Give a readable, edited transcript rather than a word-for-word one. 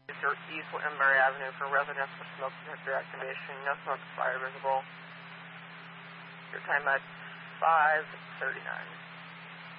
East Embury Avenue for residential smoke detector activation. No smoke fire visible. Your time at 5:39.